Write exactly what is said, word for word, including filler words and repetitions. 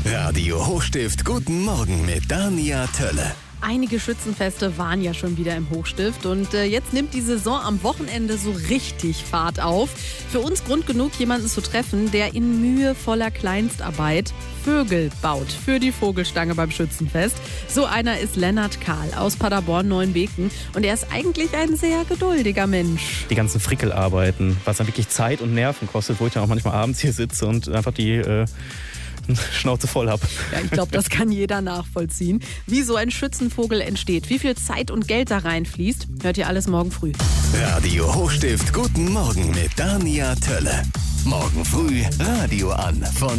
Radio Hochstift, guten Morgen mit Dania Tölle. Einige Schützenfeste waren ja schon wieder im Hochstift und äh, jetzt nimmt die Saison am Wochenende so richtig Fahrt auf. Für uns Grund genug, jemanden zu treffen, der in mühevoller Kleinstarbeit Vögel baut für die Vogelstange beim Schützenfest. So einer ist Lennart Kahl aus Paderborn-Neuenbeken und er ist eigentlich ein sehr geduldiger Mensch. Die ganzen Frickelarbeiten, was dann wirklich Zeit und Nerven kostet, wo ich dann auch manchmal abends hier sitze und einfach die äh, Schnauze voll habe. Ja, ich glaube, das kann jeder nachvollziehen. Wie so ein Schützenvogel entsteht, wie viel Zeit und Geld da reinfließt, hört ihr alles morgen früh. Radio Hochstift, guten Morgen mit Dania Tölle. Morgen früh Radio an von